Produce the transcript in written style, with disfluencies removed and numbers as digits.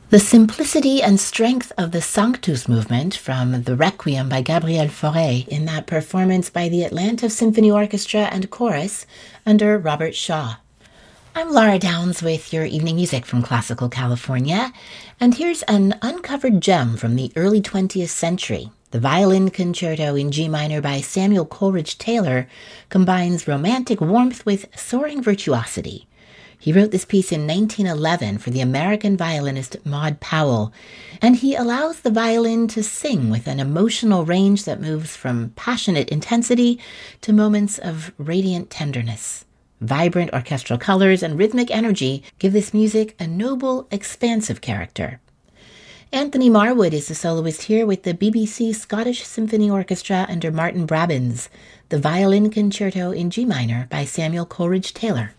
The simplicity and strength of the Sanctus movement from the Requiem by Gabriel Fauré in that performance by the Atlanta Symphony Orchestra and Chorus under Robert Shaw. I'm Laura Downs with your evening music from Classical California, and here's an uncovered gem from the early 20th century. The Violin Concerto in G minor by Samuel Coleridge Taylor combines romantic warmth with soaring virtuosity. He wrote this piece in 1911 for the American violinist Maud Powell, and he allows the violin to sing with an emotional range that moves from passionate intensity to moments of radiant tenderness. Vibrant orchestral colors and rhythmic energy give this music a noble, expansive character. Anthony Marwood is the soloist here with the BBC Scottish Symphony Orchestra under Martin Brabbins, the Violin Concerto in G minor by Samuel Coleridge Taylor.